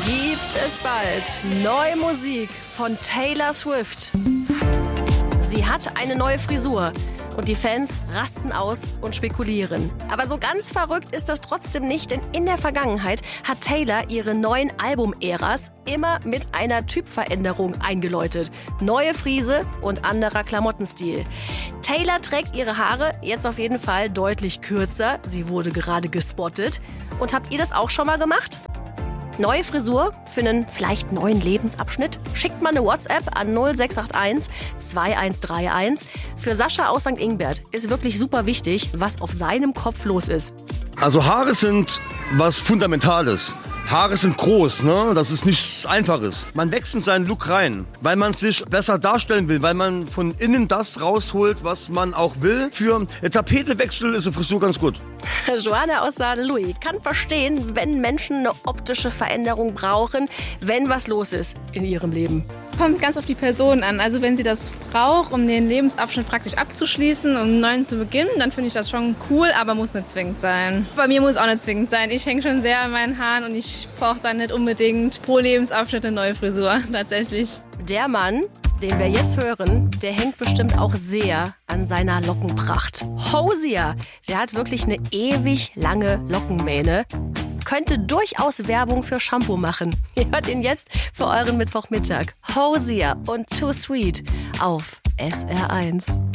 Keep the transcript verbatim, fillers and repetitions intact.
Gibt es bald neue Musik von Taylor Swift. Sie hat eine neue Frisur und die Fans rasten aus und spekulieren. Aber so ganz verrückt ist das trotzdem nicht, denn in der Vergangenheit hat Taylor ihre neuen Album-Äras immer mit einer Typveränderung eingeläutet. Neue Frise und anderer Klamottenstil. Taylor trägt ihre Haare jetzt auf jeden Fall deutlich kürzer. Sie wurde gerade gespottet. Und habt ihr das auch schon mal gemacht? Neue Frisur für einen vielleicht neuen Lebensabschnitt? Schickt mal eine WhatsApp an null sechs acht eins zwei eins drei eins. Für Sascha aus Sankt Ingbert ist wirklich super wichtig, was auf seinem Kopf los ist. Also Haare sind was Fundamentales. Haare sind groß, ne? Das ist nichts Einfaches. Man wächst in seinen Look rein, weil man sich besser darstellen will, weil man von innen das rausholt, was man auch will. Für einen Tapetewechsel ist eine Frisur ganz gut. Joanna aus Saarlouis kann verstehen, wenn Menschen eine optische Veränderung brauchen, wenn was los ist in ihrem Leben. Kommt ganz auf die Person an. Also wenn sie das braucht, um den Lebensabschnitt praktisch abzuschließen und einen neuen zu beginnen, dann finde ich das schon cool, aber muss nicht zwingend sein. Bei mir muss es auch nicht zwingend sein. Ich hänge schon sehr an meinen Haaren und ich brauche dann nicht unbedingt pro Lebensabschnitt eine neue Frisur, tatsächlich. Der Mann, den wir jetzt hören, der hängt bestimmt auch sehr an seiner Lockenpracht. Hozier, der hat wirklich eine ewig lange Lockenmähne. Könnte durchaus Werbung für Shampoo machen. Ihr hört ihn jetzt für euren Mittwochmittag. Hozier und Too Sweet auf S R eins.